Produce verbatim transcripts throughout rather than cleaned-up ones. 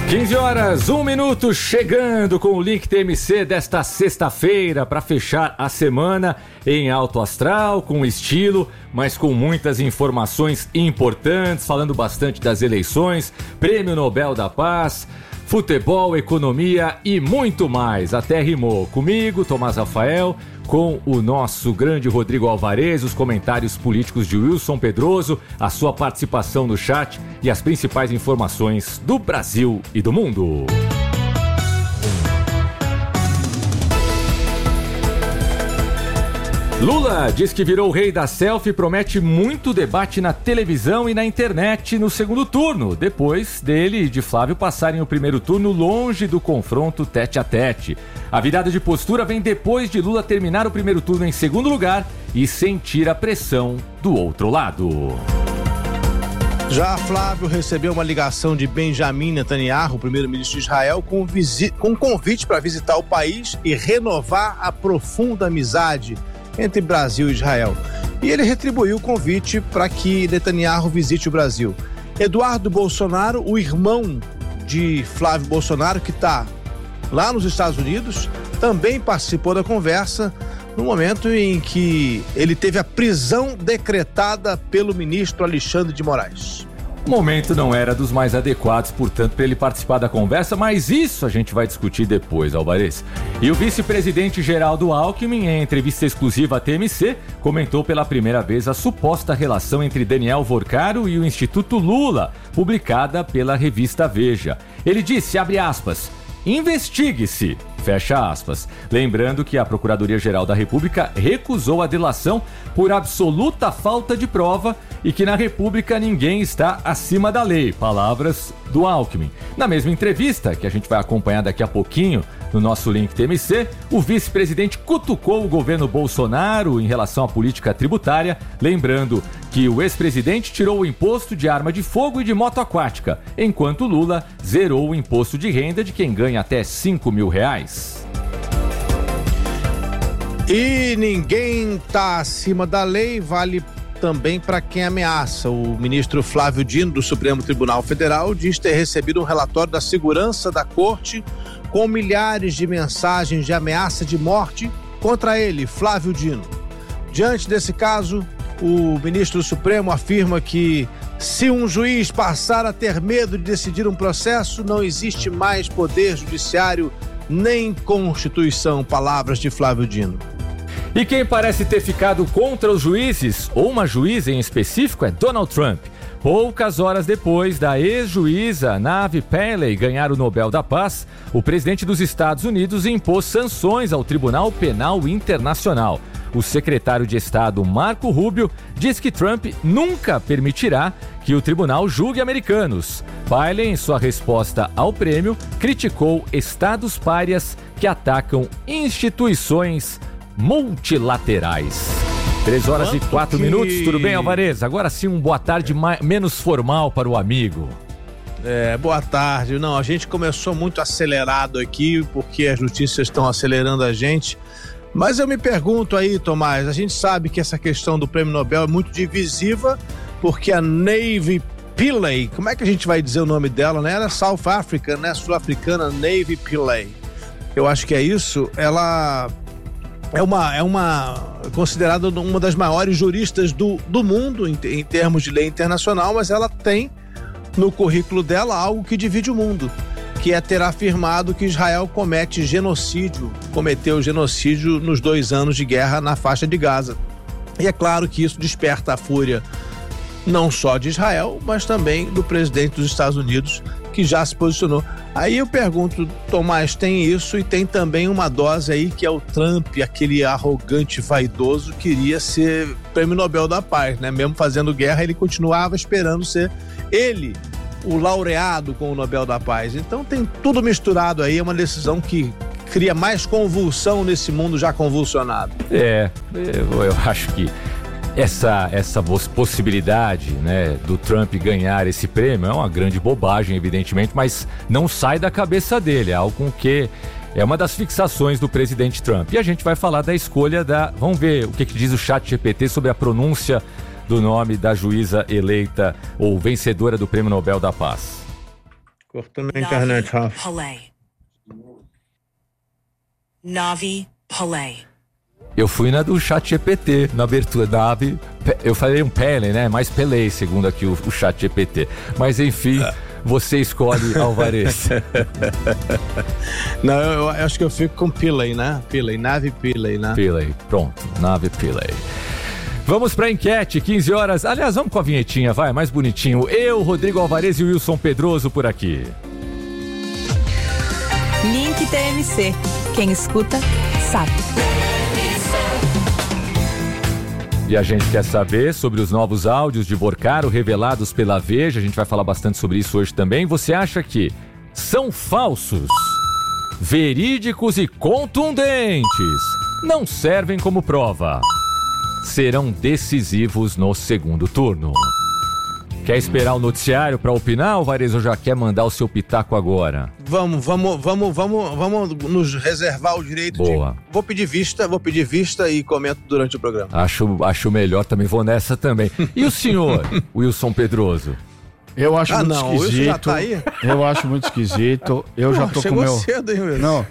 quinze horas, um minuto, chegando com o Link T M C desta sexta-feira para fechar a semana em alto astral, com estilo, mas com muitas informações importantes, falando bastante das eleições, Prêmio Nobel da Paz, futebol, economia e muito mais. Até rimou. Comigo, Tomás Rafael, com o nosso grande Rodrigo Alvarez, os comentários políticos de Wilson Pedroso, a sua participação no chat e as principais informações do Brasil e do mundo. Lula diz que virou o rei da selfie e promete muito debate na televisão e na internet no segundo turno, depois dele e de Flávio passarem o primeiro turno longe do confronto tete a tete. A virada de postura vem depois de Lula terminar o primeiro turno em segundo lugar e sentir a pressão do outro lado. Já Flávio recebeu uma ligação de Benjamin Netanyahu, o primeiro-ministro de Israel, com, visi- com convite para visitar o país e renovar a profunda amizade entre Brasil e Israel. E ele retribuiu o convite para que Netanyahu visite o Brasil. Eduardo Bolsonaro, o irmão de Flávio Bolsonaro, que está lá nos Estados Unidos, também participou da conversa no momento em que ele teve a prisão decretada pelo ministro Alexandre de Moraes. O momento não era dos mais adequados, portanto, para ele participar da conversa, mas isso a gente vai discutir depois, Alvarez. E o vice-presidente Geraldo Alckmin, em entrevista exclusiva à T M C, comentou pela primeira vez a suposta relação entre Daniel Vorcaro e o Instituto Lula, publicada pela revista Veja. Ele disse, abre aspas, investigue-se, fecha aspas. Lembrando que a Procuradoria-Geral da República recusou a delação por absoluta falta de prova e que na República ninguém está acima da lei. Palavras do Alckmin. Na mesma entrevista, que a gente vai acompanhar daqui a pouquinho no nosso Link T M C, o vice-presidente cutucou o governo Bolsonaro em relação à política tributária, lembrando que o ex-presidente tirou o imposto de arma de fogo e de moto aquática, enquanto Lula zerou o imposto de renda de quem ganha até cinco mil reais. E ninguém está acima da lei, vale também para quem ameaça. O ministro Flávio Dino, do Supremo Tribunal Federal, diz ter recebido um relatório da segurança da corte com milhares de mensagens de ameaça de morte contra ele, Flávio Dino. Diante desse caso, o ministro do Supremo afirma que se um juiz passar a ter medo de decidir um processo, não existe mais poder judiciário nem Constituição. Palavras de Flávio Dino. E quem parece ter ficado contra os juízes, ou uma juíza em específico, é Donald Trump. Poucas horas depois da ex-juíza Navi Pillay ganhar o Nobel da Paz, o presidente dos Estados Unidos impôs sanções ao Tribunal Penal Internacional. O secretário de Estado Marco Rubio diz que Trump nunca permitirá que o tribunal julgue americanos. Pillay, em sua resposta ao prêmio, criticou estados párias que atacam instituições multilaterais. Três horas Quanto e quatro que... minutos, tudo bem, Alvarez? Agora sim, um boa tarde mais, menos formal para o amigo. É, boa tarde. Não, a gente começou muito acelerado aqui, porque as notícias estão acelerando a gente. Mas eu me pergunto aí, Tomás, a gente sabe que essa questão do Prêmio Nobel é muito divisiva, porque a Navi Pillay, como é que a gente vai dizer o nome dela, né? Ela é South African, né? Sul-africana, Navi Pillay. Eu acho que é isso. Ela é uma, é uma considerada uma das maiores juristas do, do mundo em, em termos de lei internacional, mas ela tem no currículo dela algo que divide o mundo, que é ter afirmado que Israel comete genocídio, cometeu genocídio nos dois anos de guerra na faixa de Gaza. E é claro que isso desperta a fúria não só de Israel, mas também do presidente dos Estados Unidos, que já se posicionou. Aí eu pergunto, Tomás, tem isso e tem também uma dose aí que é o Trump, aquele arrogante vaidoso, queria ser Prêmio Nobel da Paz, né? Mesmo fazendo guerra, ele continuava esperando ser ele o laureado com o Nobel da Paz. Então tem tudo misturado aí, é uma decisão que cria mais convulsão nesse mundo já convulsionado. É, eu, eu acho que essa, essa possibilidade, né, do Trump ganhar esse prêmio é uma grande bobagem, evidentemente, mas não sai da cabeça dele, é algo com que é uma das fixações do presidente Trump. E a gente vai falar da escolha da... Vamos ver o que, que diz o chat G P T sobre a pronúncia do nome da juíza eleita ou vencedora do Prêmio Nobel da Paz. Cortou na internet, Rafa. Pillay. Navi Pillay. Eu fui na do chat G P T, na abertura da Navi. Eu falei um Pele, né? Mas Pelei, segundo aqui o, o chat G P T. Mas enfim, você escolhe, Alvarez. Não, eu, eu acho que eu fico com Pillay, né? Pillay, Navi Pillay, né? Pillay, pronto, Navi Pillay. Vamos pra enquete, quinze horas. Aliás, vamos com a vinhetinha, vai, mais bonitinho. Eu, Rodrigo Alvarez e o Wilson Pedroso por aqui. Link T M C. Quem escuta, sabe. E a gente quer saber sobre os novos áudios de Porcaro revelados pela Veja. A gente vai falar bastante sobre isso hoje também. Você acha que são falsos, verídicos e contundentes? Não servem como prova. Serão decisivos no segundo turno. Quer esperar o noticiário para opinar, Alvarez, ou já quer mandar o seu pitaco agora? Vamos, vamos, vamos, vamos, vamos nos reservar o direito. Boa. De... Vou pedir vista, vou pedir vista e comento durante o programa. Acho, acho melhor, também vou nessa também. E o senhor, Wilson Pedroso? Eu acho ah, muito não, esquisito. O Wilson já tá aí? Eu acho muito esquisito. Eu Pô, já tô com o meu. Cedo, hein, Wilson? Não,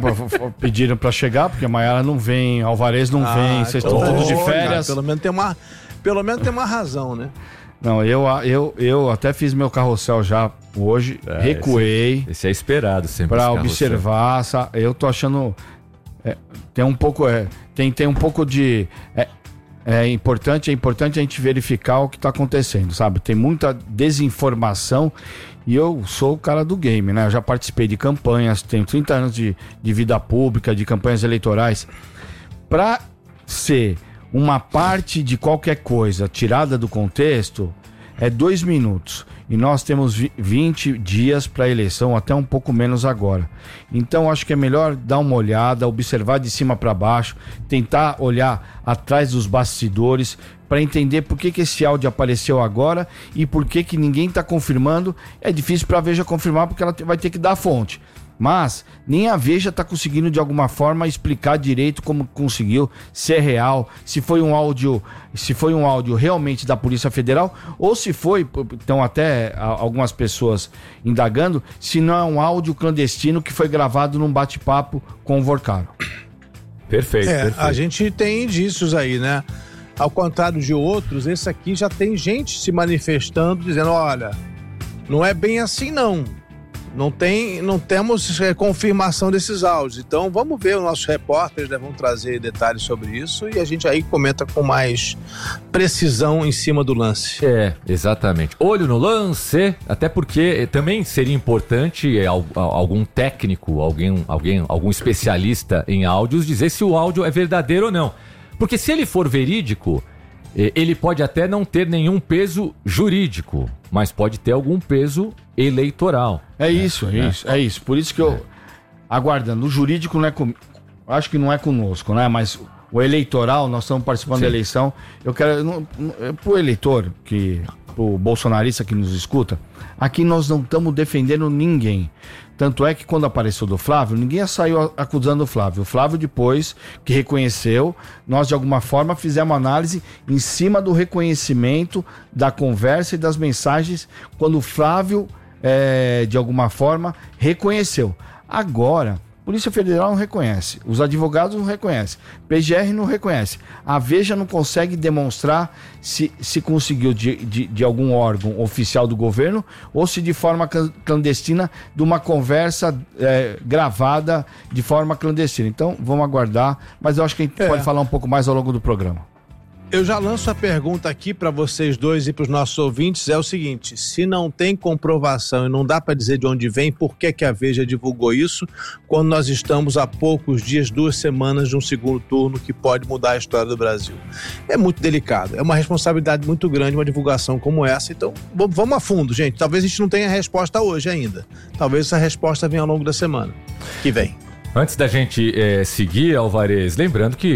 é, pediram pra chegar, porque a Maiara não vem, Alvarez não ah, vem, vocês estão todos de férias. Pelo menos tem uma, pelo menos tem uma razão, né? Não, eu, eu, eu até fiz meu carrossel já hoje, é, recuei. Esse, esse é esperado sempre. Pra observar, eu tô achando. É, tem um pouco. É, tem, tem um pouco de. É, é importante, é importante a gente verificar o que tá acontecendo, sabe? Tem muita desinformação e eu sou o cara do game, né? Eu já participei de campanhas, tenho trinta anos de, de vida pública, de campanhas eleitorais. Pra ser uma parte de qualquer coisa tirada do contexto é dois minutos. E nós temos vinte dias para a eleição, até um pouco menos agora. Então acho que é melhor dar uma olhada, observar de cima para baixo, tentar olhar atrás dos bastidores para entender por que, que esse áudio apareceu agora e por que, que ninguém está confirmando. É difícil para a Veja confirmar porque ela vai ter que dar a fonte. Mas nem a Veja está conseguindo de alguma forma explicar direito como conseguiu, se é real, se foi um áudio, se foi um áudio realmente da Polícia Federal ou se foi, então até algumas pessoas indagando, se não é um áudio clandestino que foi gravado num bate-papo com o Porcaro. Perfeito, é, perfeito. A gente tem indícios aí, né? Ao contrário de outros, esse aqui já tem gente se manifestando, dizendo, olha, não é bem assim não. Não, tem, não temos é, confirmação desses áudios. Então vamos ver, os nossos repórteres, né, vão trazer detalhes sobre isso e a gente aí comenta com mais precisão em cima do lance. É, exatamente. Olho no lance, até porque também seria importante é, algum técnico, alguém, alguém, algum especialista em áudios dizer se o áudio é verdadeiro ou não. Porque se ele for verídico, ele pode até não ter nenhum peso jurídico, mas pode ter algum peso eleitoral. É isso, é, é isso, é isso. Por isso que eu, aguardando, o jurídico não é com, acho que não é conosco, né? Mas o eleitoral, nós estamos participando Sim. da eleição. Eu quero, não, não, pro eleitor, que, pro bolsonarista que nos escuta, aqui nós não estamos defendendo ninguém. Tanto é que quando apareceu do Flávio, ninguém saiu acusando o Flávio. O Flávio depois, que reconheceu, nós de alguma forma fizemos análise em cima do reconhecimento da conversa e das mensagens, quando o Flávio, é, de alguma forma, reconheceu. Agora, a Polícia Federal não reconhece, os advogados não reconhecem, P G R não reconhece, a Veja não consegue demonstrar se, se conseguiu de, de, de algum órgão oficial do governo ou se de forma clandestina de uma conversa é, gravada de forma clandestina. Então vamos aguardar, mas eu acho que a gente é. pode falar um pouco mais ao longo do programa. Eu já lanço a pergunta aqui para vocês dois e para os nossos ouvintes, é o seguinte, se não tem comprovação e não dá para dizer de onde vem, por que que a Veja divulgou isso, quando nós estamos a poucos dias, duas semanas de um segundo turno que pode mudar a história do Brasil? É muito delicado, é uma responsabilidade muito grande uma divulgação como essa, então vamos a fundo, gente, talvez a gente não tenha a resposta hoje ainda, talvez essa resposta venha ao longo da semana que vem. Antes da gente é, seguir, Alvarez, lembrando que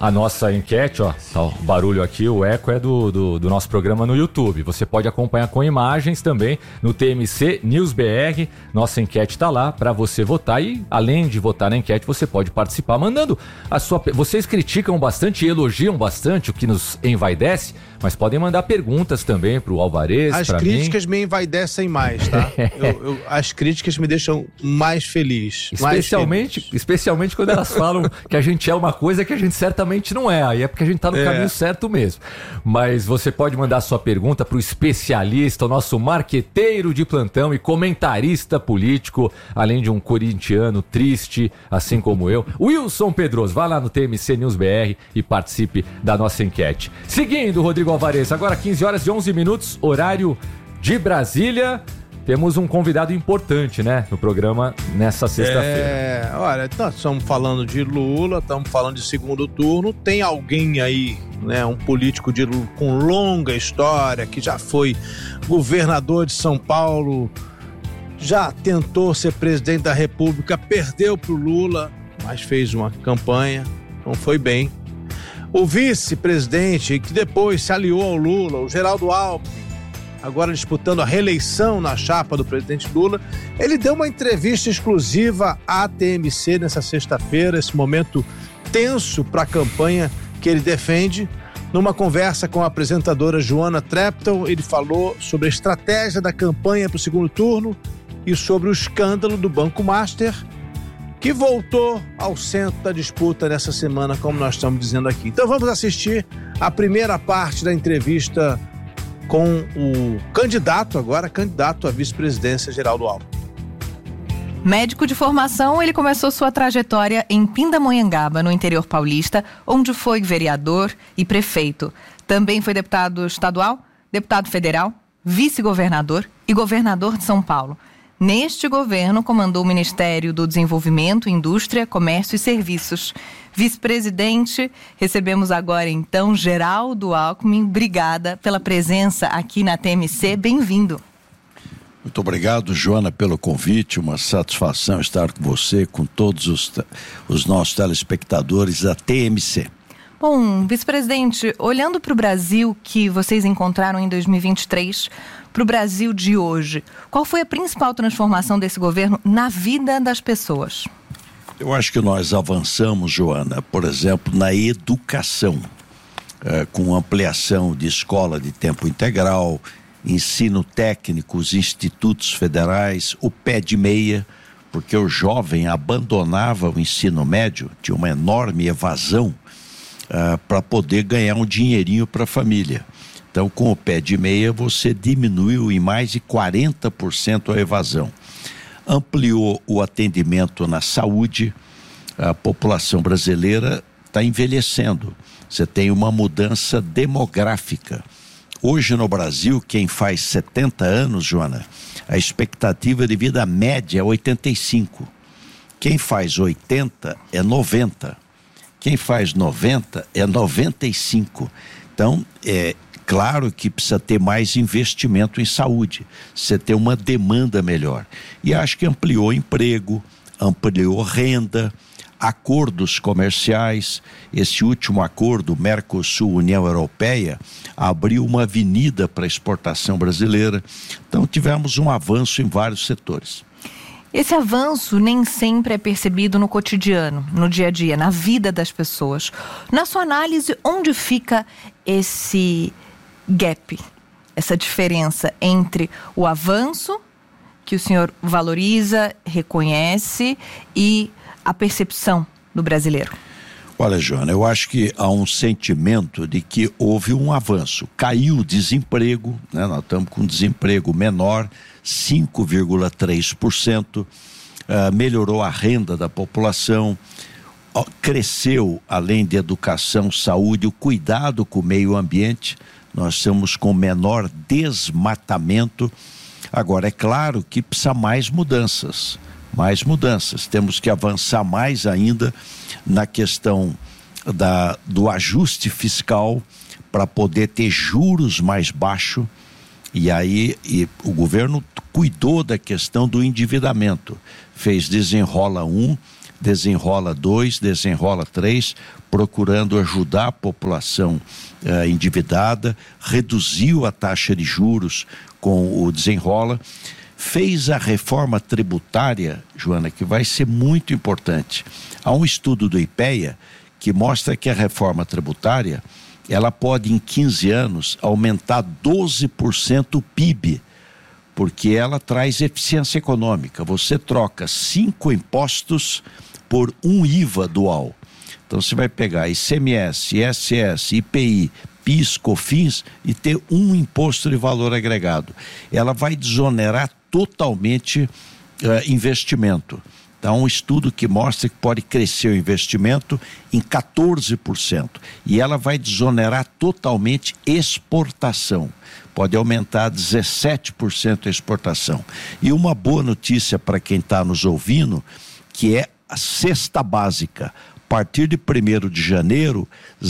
a nossa enquete, ó, tá o barulho aqui, o eco é do, do, do nosso programa no YouTube. Você pode acompanhar com imagens também no T M C News B R. Nossa enquete tá lá para você votar e, além de votar na enquete, você pode participar mandando a sua... Vocês criticam bastante e elogiam bastante, o que nos envaidece, mas podem mandar perguntas também pro Alvarez, As pra críticas mim. me envaidecem mais, tá? eu, eu, as críticas me deixam mais feliz. Especialmente, mais feliz. especialmente quando elas falam que a gente é uma coisa que a gente certamente não é. Aí é porque a gente tá no É. caminho certo mesmo. Mas você pode mandar sua pergunta pro especialista, o nosso marqueteiro de plantão e comentarista político, além de um corintiano triste, assim como eu, Wilson Pedroso. Vá lá no T M C News B R e participe da nossa enquete. Seguindo, Rodrigo Alvarez, agora quinze horas e onze minutos, horário de Brasília. Temos um convidado importante, né, no programa nessa sexta-feira. É, olha, nós estamos falando de Lula, estamos falando de segundo turno. Tem alguém aí, né, um político de, com longa história, que já foi governador de São Paulo, já tentou ser presidente da República, perdeu para o Lula, mas fez uma campanha, não foi bem. O vice-presidente, que depois se aliou ao Lula, o Geraldo Alckmin, agora disputando a reeleição na chapa do presidente Lula, ele deu uma entrevista exclusiva à T M C nessa sexta-feira, esse momento tenso para a campanha que ele defende. Numa conversa com a apresentadora Joana Treptow, ele falou sobre a estratégia da campanha para o segundo turno e sobre o escândalo do Banco Master, que voltou ao centro da disputa nessa semana, como nós estamos dizendo aqui. Então vamos assistir a primeira parte da entrevista com o candidato, agora candidato à vice-presidência, Geraldo Alckmin. Médico de formação, ele começou sua trajetória em Pindamonhangaba, no interior paulista, onde foi vereador e prefeito. Também foi deputado estadual, deputado federal, vice-governador e governador de São Paulo. Neste governo, comandou o Ministério do Desenvolvimento, Indústria, Comércio e Serviços. Vice-presidente, recebemos agora então Geraldo Alckmin. Obrigada pela presença aqui na T M C. Bem-vindo. Muito obrigado, Joana, pelo convite. Uma satisfação estar com você, com todos os, os nossos telespectadores da T M C. Bom, vice-presidente, olhando para o Brasil que vocês encontraram em dois mil e vinte e três, para o Brasil de hoje, qual foi a principal transformação desse governo na vida das pessoas? Eu acho que nós avançamos, Joana, por exemplo, na educação, é, com ampliação de escola de tempo integral, ensino técnico, os institutos federais, o pé de meia, porque o jovem abandonava o ensino médio, tinha uma enorme evasão, Uh, para poder ganhar um dinheirinho para a família. Então, com o pé de meia, você diminuiu em mais de quarenta por cento a evasão. Ampliou o atendimento na saúde. A população brasileira está envelhecendo. Você tem uma mudança demográfica. Hoje no Brasil, quem faz setenta anos, Joana, a expectativa de vida média é oitenta e cinco. Quem faz oitenta é noventa. Quem faz noventa é noventa e cinco. Então, é claro que precisa ter mais investimento em saúde, você ter uma demanda melhor. E acho que ampliou emprego, ampliou renda, acordos comerciais. Esse último acordo, Mercosul-União Europeia, abriu uma avenida para a exportação brasileira. Então, tivemos um avanço em vários setores. Esse avanço nem sempre é percebido no cotidiano, no dia a dia, na vida das pessoas. Na sua análise, onde fica esse gap, essa diferença entre o avanço que o senhor valoriza, reconhece, e a percepção do brasileiro? Olha, Joana, eu acho que há um sentimento de que houve um avanço. Caiu o desemprego, né? Nós estamos com um desemprego menor, cinco vírgula três por cento, uh, melhorou a renda da população, uh, cresceu, além de educação, saúde, o cuidado com o meio ambiente. Nós estamos com menor desmatamento. Agora, é claro que precisa mais mudanças. Mais mudanças, temos que avançar mais ainda na questão da, do ajuste fiscal para poder ter juros mais baixos. E aí e o governo cuidou da questão do endividamento, fez desenrola um, Desenrola dois, Desenrola três, procurando ajudar a população uh, endividada, reduziu a taxa de juros com o Desenrola, fez a reforma tributária, Joana, que vai ser muito importante. Há um estudo do IPEA que mostra que a reforma tributária, ela pode em quinze anos aumentar doze por cento o P I B, porque ela traz eficiência econômica. Você troca cinco impostos por um I V A dual. Então você vai pegar I C M S, I S S, I P I, PIS, COFINS e ter um imposto de valor agregado. Ela vai desonerar totalmente uh, investimento. Então, um estudo que mostra que pode crescer o investimento em quatorze por cento. E ela vai desonerar totalmente exportação. Pode aumentar dezessete por cento a exportação. E uma boa notícia para quem está nos ouvindo, que é a cesta básica. A partir de primeiro de janeiro,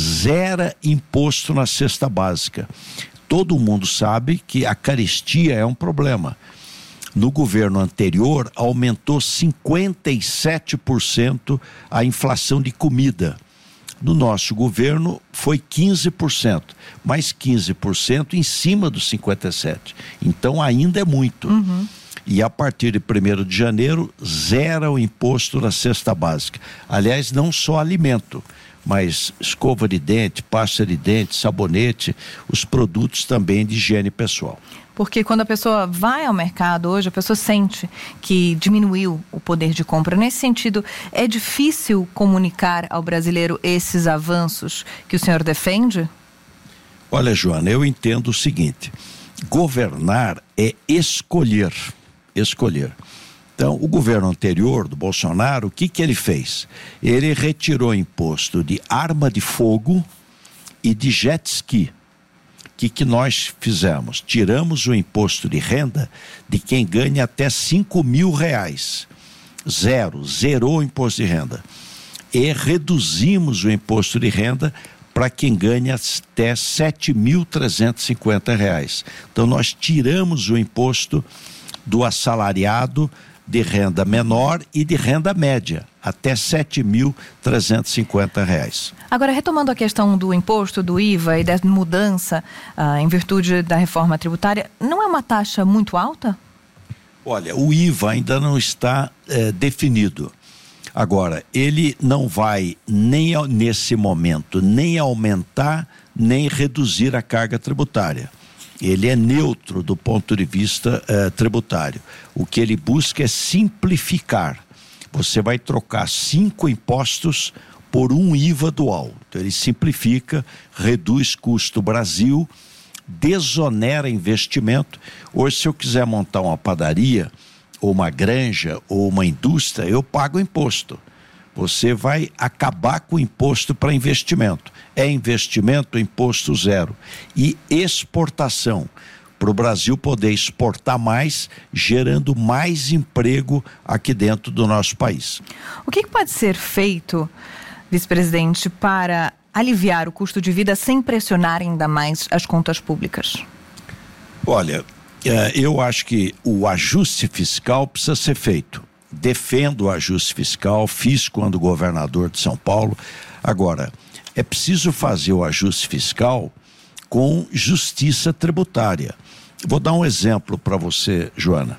zera imposto na cesta básica. Todo mundo sabe que a carestia é um problema. No governo anterior, aumentou cinquenta e sete por cento a inflação de comida. No nosso governo, foi quinze por cento, mas quinze por cento em cima dos cinquenta e sete por cento. Então, ainda é muito. Uhum. E a partir de primeiro de janeiro, zera o imposto na cesta básica. Aliás, não só alimento, mas escova de dente, pasta de dente, sabonete, os produtos também de higiene pessoal. Porque quando a pessoa vai ao mercado hoje, a pessoa sente que diminuiu o poder de compra. Nesse sentido, é difícil comunicar ao brasileiro esses avanços que o senhor defende? Olha, Joana, eu entendo o seguinte: governar é escolher, escolher. Então, o governo anterior do Bolsonaro, o que que ele fez? Ele retirou imposto de arma de fogo e de jet ski. O que que nós fizemos? Tiramos o imposto de renda de quem ganha até cinco mil reais. Zero, zerou o imposto de renda. E reduzimos o imposto de renda para quem ganha até sete mil trezentos e cinquenta reais. Então nós tiramos o imposto do assalariado de renda menor e de renda média, até sete mil trezentos e cinquenta reais. Agora, retomando a questão do imposto, do I V A e da mudança ah, em virtude da reforma tributária, não é uma taxa muito alta? Olha, o I V A ainda não está eh, definido. Agora, ele não vai nem nesse momento nem aumentar nem reduzir a carga tributária. Ele é neutro do ponto de vista eh, tributário. O que ele busca é simplificar. Você vai trocar cinco impostos por um I V A dual. Então ele simplifica, reduz custo Brasil, desonera investimento. Hoje, se eu quiser montar uma padaria, ou uma granja, ou uma indústria, eu pago imposto. Você vai acabar com o imposto para investimento. É investimento, imposto zero. E exportação, para o Brasil poder exportar mais, gerando mais emprego aqui dentro do nosso país. O que pode ser feito, vice-presidente, para aliviar o custo de vida sem pressionar ainda mais as contas públicas? Olha, eu acho que o ajuste fiscal precisa ser feito. Defendo o ajuste fiscal, fiz quando governador de São Paulo. Agora, é preciso fazer o ajuste fiscal com justiça tributária. Vou dar um exemplo para você, Joana.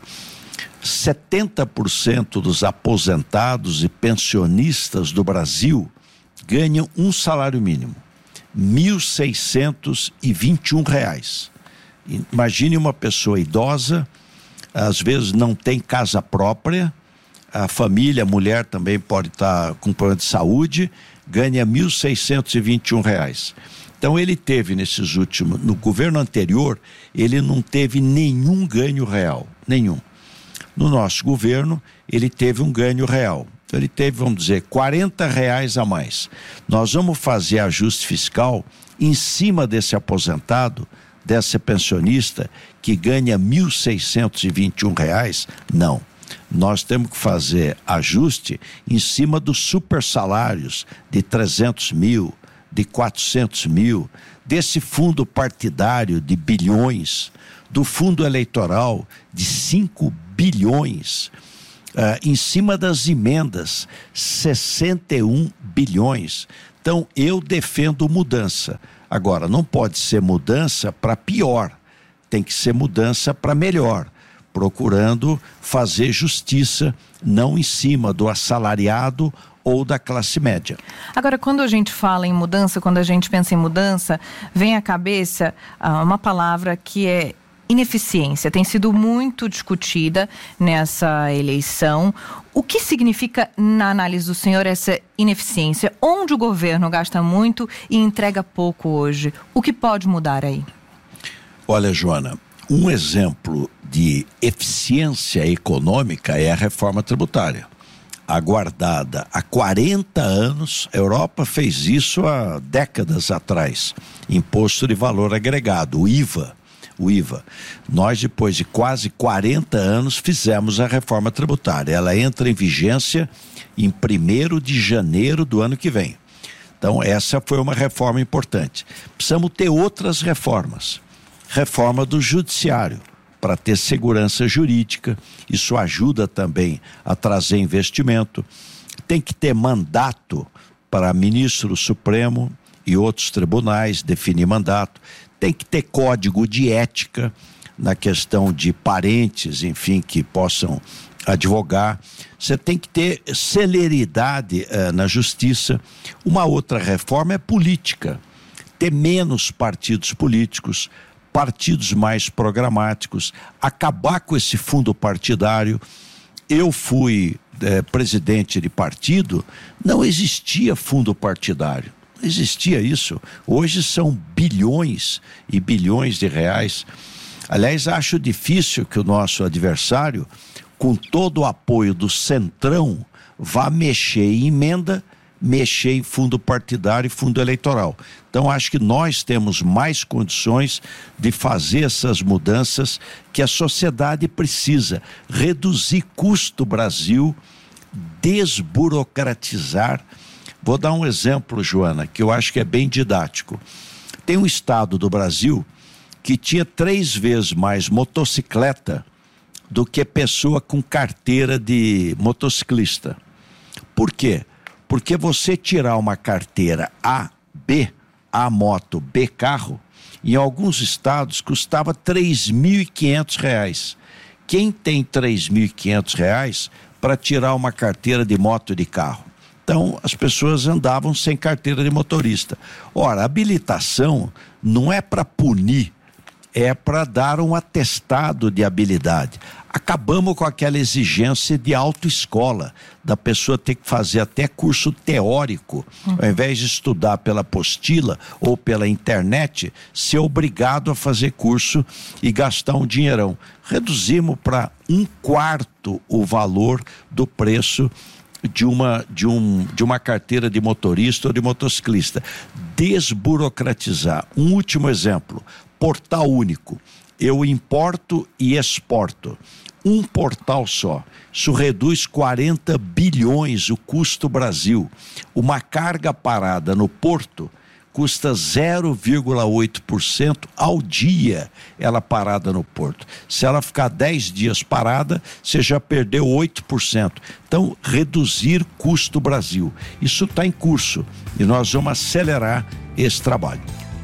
setenta por cento dos aposentados e pensionistas do Brasil ganham um salário mínimo, mil seiscentos e vinte e um reais. Imagine uma pessoa idosa, às vezes não tem casa própria, a família, a mulher também pode estar com problema de saúde, ganha mil seiscentos e vinte e um reais. Então ele teve nesses últimos, no governo anterior, ele não teve nenhum ganho real, nenhum. No nosso governo, ele teve um ganho real. Então ele teve, vamos dizer, quarenta reais a mais. Nós vamos fazer ajuste fiscal em cima desse aposentado, dessa pensionista que ganha mil seiscentos e vinte e um reais? Não. Nós temos que fazer ajuste em cima dos super salários de trezentos mil, de quatrocentos mil, desse fundo partidário de bilhões, do fundo eleitoral de cinco bilhões. Uh, em cima das emendas, sessenta e um bilhões. Então, eu defendo mudança. Agora, não pode ser mudança para pior, tem que ser mudança para melhor, procurando fazer justiça, não em cima do assalariado ou da classe média. Agora, quando a gente fala em mudança, quando a gente pensa em mudança, vem à cabeça ah, uma palavra que é ineficiência. Tem sido muito discutida nessa eleição. O que significa, na análise do senhor, essa ineficiência? Onde o governo gasta muito e entrega pouco hoje? O que pode mudar aí? Olha, Joana, um exemplo de eficiência econômica é a reforma tributária. Aguardada há quarenta anos, a Europa fez isso há décadas atrás. Imposto de valor agregado, o I V A. O I V A. Nós, depois de quase quarenta anos, fizemos a reforma tributária. Ela entra em vigência em primeiro de janeiro do ano que vem. Então, essa foi uma reforma importante. Precisamos ter outras reformas. Reforma do judiciário, para ter segurança jurídica. Isso ajuda também a trazer investimento. Tem que ter mandato para ministro do Supremo e outros tribunais, definir mandato. Tem que ter código de ética na questão de parentes, enfim, que possam advogar. Você tem que ter celeridade eh, na justiça. Uma outra reforma é política. Ter menos partidos políticos, partidos mais programáticos, acabar com esse fundo partidário. Eu fui eh, presidente de partido, não existia fundo partidário. Existia isso. Hoje são bilhões e bilhões de reais. Aliás, acho difícil que o nosso adversário, com todo o apoio do Centrão, vá mexer em emenda, mexer em fundo partidário e fundo eleitoral. Então, acho que nós temos mais condições de fazer essas mudanças que a sociedade precisa. Reduzir custo Brasil, desburocratizar. Vou dar um exemplo, Joana, que eu acho que é bem didático. Tem um estado do Brasil que tinha três vezes mais motocicleta do que pessoa com carteira de motociclista. Por quê? Porque você tirar uma carteira A, B, A moto, B carro, em alguns estados custava três mil e quinhentos reais. Quem tem três mil e quinhentos reais para tirar uma carteira de moto e de carro? Então, as pessoas andavam sem carteira de motorista. Ora, a habilitação não é para punir, é para dar um atestado de habilidade. Acabamos com aquela exigência de autoescola, da pessoa ter que fazer até curso teórico, uhum. Ao invés de estudar pela apostila ou pela internet, ser obrigado a fazer curso e gastar um dinheirão. Reduzimos para um quarto o valor do preço de uma, de, um, de uma carteira de motorista ou de motociclista. Desburocratizar. Um último exemplo, portal único. Eu importo e exporto. Um portal só. Isso reduz quarenta bilhões o custo Brasil. Uma carga parada no porto custa zero vírgula oito por cento ao dia ela parada no porto. Se ela ficar dez dias parada, você já perdeu oito por cento. Então, reduzir custo Brasil. Isso está em curso e nós vamos acelerar esse trabalho.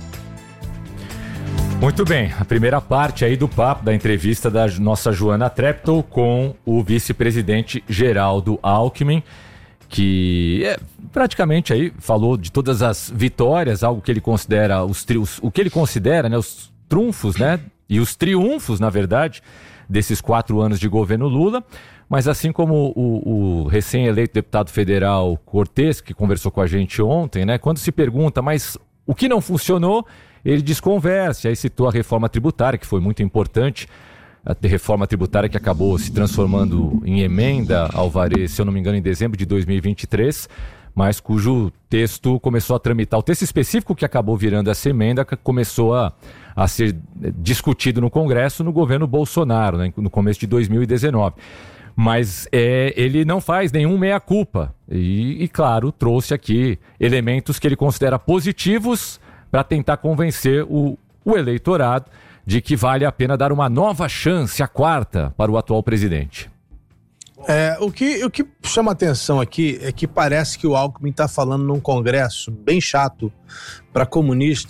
Muito bem, a primeira parte aí do papo, da entrevista da nossa Joana Treptow com o vice-presidente Geraldo Alckmin, que é, praticamente aí falou de todas as vitórias, algo que ele considera os trios, o que ele considera, né, os trunfos, né, e os triunfos, na verdade, desses quatro anos de governo Lula. Mas assim como o, o recém-eleito deputado federal Cortes, que conversou com a gente ontem, né, quando se pergunta, mas o que não funcionou, ele desconversa, aí citou a reforma tributária, que foi muito importante. A reforma tributária que acabou se transformando em emenda, Alvarez, se eu não me engano, em dezembro de dois mil e vinte e três, mas cujo texto começou a tramitar. O texto específico que acabou virando essa emenda começou a, a ser discutido no Congresso no governo Bolsonaro, né, no começo de dois mil e dezenove. Mas é, ele não faz nenhum meia-culpa e, e, claro, trouxe aqui elementos que ele considera positivos para tentar convencer o, o eleitorado de que vale a pena dar uma nova chance, a quarta, para o atual presidente. É, o, que, o que chama atenção aqui é que parece que o Alckmin está falando num congresso bem chato para comunista.